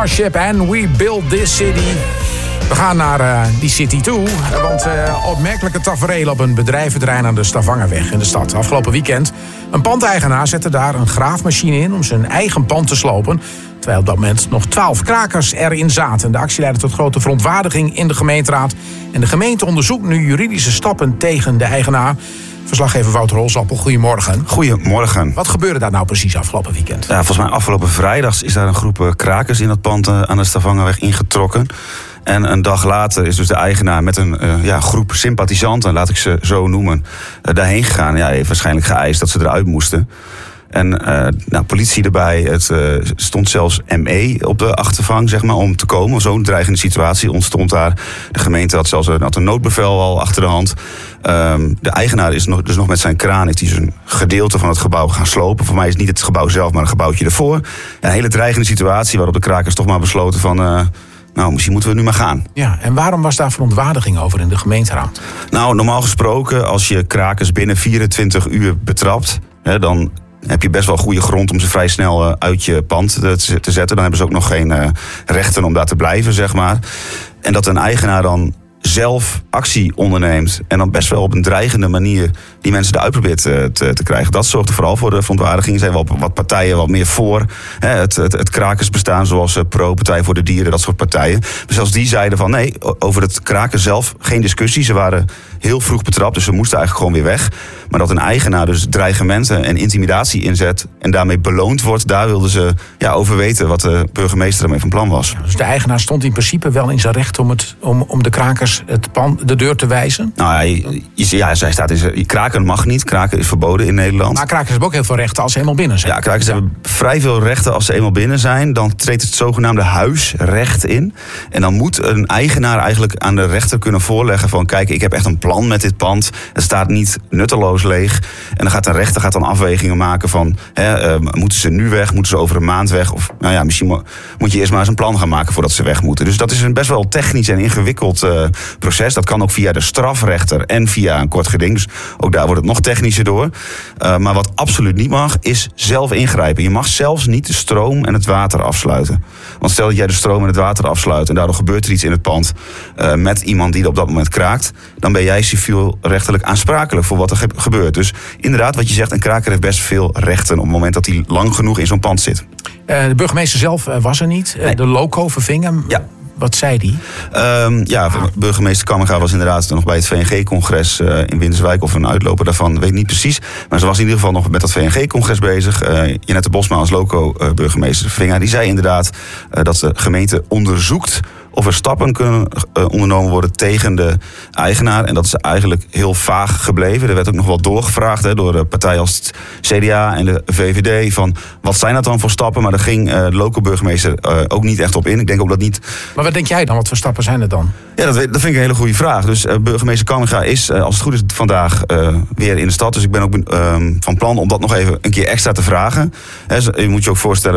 Starship and We Build This City. We gaan naar die city toe, want opmerkelijke tafereel op een bedrijventerrein aan de Stavangerweg in de stad. Afgelopen weekend, een pandeigenaar zette daar een graafmachine in om zijn eigen pand te slopen, terwijl op dat moment nog 12 krakers erin zaten. De actie leidde tot grote verontwaardiging in de gemeenteraad en de gemeente onderzoekt nu juridische stappen tegen de eigenaar. Verslaggever Wouter Holsappel, goedemorgen. Goedemorgen. Wat gebeurde daar nou precies afgelopen weekend? Ja, volgens mij afgelopen vrijdag is daar een groep krakers in dat pand aan de Stavangerweg ingetrokken. En een dag later is dus de eigenaar met een groep sympathisanten, laat ik ze zo noemen, daarheen gegaan. Ja, hij heeft waarschijnlijk geëist dat ze eruit moesten. En politie erbij. Het stond zelfs ME op de achtervang, zeg maar, om te komen. Zo'n dreigende situatie ontstond daar. De gemeente had zelfs een noodbevel al achter de hand. De eigenaar is dus nog met zijn kraan, heeft hij een gedeelte van het gebouw gaan slopen. Voor mij is het niet het gebouw zelf, maar een gebouwtje ervoor. Ja, een hele dreigende situatie waarop de krakers toch maar besloten van, misschien moeten we nu maar gaan. Ja, en waarom was daar verontwaardiging over in de gemeenteraad? Nou, normaal gesproken, als je krakers binnen 24 uur betrapt, dan heb je best wel goede grond om ze vrij snel uit je pand te zetten. Dan hebben ze ook nog geen rechten om daar te blijven, zeg maar. En dat een eigenaar dan zelf actie onderneemt en dan best wel op een dreigende manier die mensen eruit probeert te krijgen. Dat zorgt er vooral voor de verontwaardiging. Er zijn wel wat partijen wat meer voor het krakersbestaan, zoals Pro, Partij voor de Dieren, dat soort partijen. Maar zelfs die zeiden van nee, over het kraken zelf geen discussie. Ze waren heel vroeg betrapt, dus ze moesten eigenlijk gewoon weer weg. Maar dat een eigenaar dus dreigementen en intimidatie inzet en daarmee beloond wordt, daar wilden ze over weten wat de burgemeester ermee van plan was. Ja, dus de eigenaar stond in principe wel in zijn recht om de krakers de deur te wijzen? Nou ja, zij staat in zijn. Kraken mag niet. Kraken is verboden in Nederland. Maar krakers hebben ook heel veel rechten als ze eenmaal binnen zijn. Ja, krakers hebben vrij veel rechten als ze eenmaal binnen zijn. Dan treedt het zogenaamde huisrecht in. En dan moet een eigenaar eigenlijk aan de rechter kunnen voorleggen van kijk, ik heb echt een plan met dit pand. Het staat niet nutteloos leeg. En dan gaat de rechter dan afwegingen maken van moeten ze nu weg? Moeten ze over een maand weg? Of misschien moet je eerst maar eens een plan gaan maken voordat ze weg moeten. Dus dat is een best wel technisch en ingewikkeld proces. Dat kan ook via de strafrechter en via een kort geding. Dus ook daar wordt het nog technischer door. Maar wat absoluut niet mag, is zelf ingrijpen. Je mag zelfs niet de stroom en het water afsluiten. Want stel dat jij de stroom en het water afsluit en daardoor gebeurt er iets in het pand met iemand die er op dat moment kraakt, dan ben jij civielrechtelijk aansprakelijk voor wat er gebeurt. Dus inderdaad, wat je zegt, een kraker heeft best veel rechten op het moment dat hij lang genoeg in zo'n pand zit. De burgemeester zelf was er niet. Nee. De loco verving hem. Ja. Wat zei hij? Burgemeester Kammerga was inderdaad nog bij het VNG-congres in Winterswijk, of een uitloper daarvan, weet ik niet precies. Maar ze was in ieder geval nog met dat VNG-congres bezig. Jeannette Bosma als loco-burgemeester Vinger, die zei inderdaad dat de gemeente onderzoekt of er stappen kunnen ondernomen worden tegen de eigenaar. En dat is eigenlijk heel vaag gebleven. Er werd ook nog wel doorgevraagd door partijen als het CDA en de VVD van wat zijn dat dan voor stappen? Maar daar ging de lokale burgemeester ook niet echt op in. Ik denk ook dat niet. Maar wat denk jij dan? Wat voor stappen zijn er dan? Ja, dat vind ik een hele goede vraag. Dus burgemeester Kammerga is, als het goed is, vandaag weer in de stad. Dus ik ben ook van plan om dat nog even een keer extra te vragen. Je moet je ook voorstellen